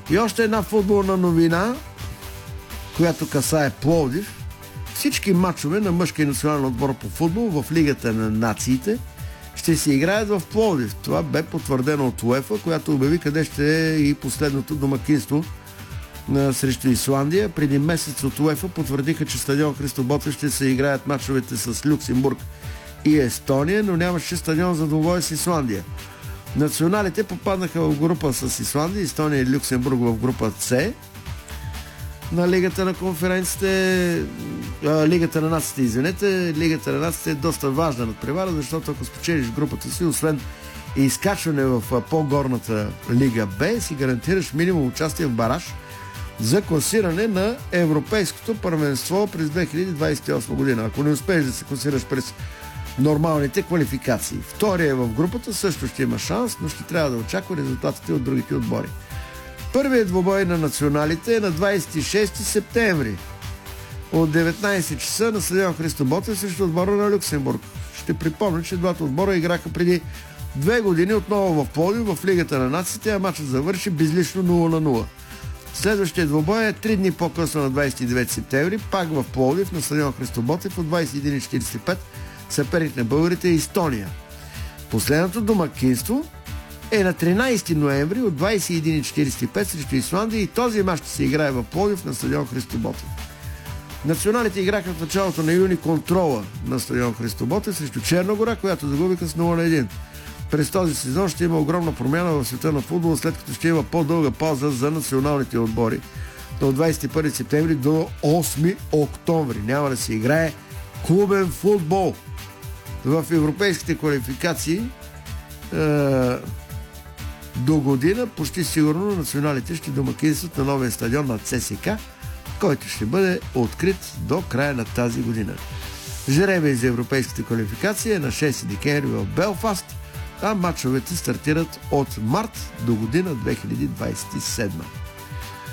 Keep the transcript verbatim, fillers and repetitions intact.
И още една футболна новина, която касае Пловдив. Всички матчове на мъжкия национален отбор по футбол в Лигата на нациите ще се играят в Пловдив. Това бе потвърдено от УЕФА, която обяви къде ще е и последното домакинство на срещу Исландия. Преди месец от УЕФА потвърдиха, че стадион Христо Ботев ще се играят матчовете с Люксембург и Естония, но нямаше стадион за двубой с Исландия. Националите попаднаха в група с Исландия, Естония и Люксембург в група С на Лигата на конференците, а, Лигата на нациите, извинете. Лигата на нациите е доста важна надпревара, защото ако спечелиш групата си, освен и изкачване в по-горната Лига Б, си гарантираш минимум участие в бараж за класиране на Европейското първенство през две хиляди двадесет и осма година. Ако не успееш да се класираш през нормалните квалификации. Втория в групата също ще има шанс, но ще трябва да очаква резултатите от другите отбори. Първият двубой на националите е на двадесет и шести септември от деветнадесет часа на стадион Христо Ботев срещу отбора на Люксембург. Ще припомня, че двата отбора играха преди две години отново в Пловдив в Лигата на нациите, а матчът завърши безлично нула на нула. Следващия двубой е три дни по-късно на двадесет и девети септември, пак в Пловдив на стадион Христо Ботев от двадесет и един и четиридесет и пет. Съперник на българите е Естония. Последното домакинство е на тринадесети ноември от двадесет и един и четиридесет и пет срещу Исландия и този мач ще се играе в Пловдив на стадион Христо Ботев. Националите играха в началото на юни контрола на стадион Христо Ботев срещу Черногора, която загубиха с нула на един. През този сезон ще има огромна промяна в света на футбола, след като ще има по-дълга пауза за националните отбори от двадесет и първи септември до осми октомври. Няма да се играе клубен футбол. В европейските квалификации е, до година почти сигурно националите ще домакинстват на новия стадион на ЦСКА, който ще бъде открит до края на тази година. Жребий за европейските квалификации е на шести декември в Белфаст, а матчовете стартират от март до година две хиляди двадесет и седма.